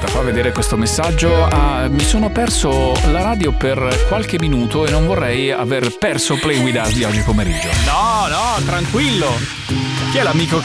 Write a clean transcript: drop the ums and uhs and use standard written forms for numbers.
aspetta, fa vedere questo messaggio. Mi sono perso la radio per qualche minuto e non vorrei aver perso Play With Us di oggi pomeriggio. No, tranquillo. Chi è l'amico